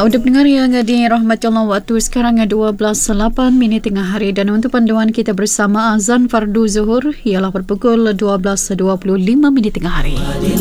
Ya, untuk pendengar yang dirahmati Allah, waktu sekarang 12:08 tengah hari, dan untuk panduan kita bersama azan fardu zuhur ialah berpukul 12:25 tengah hari.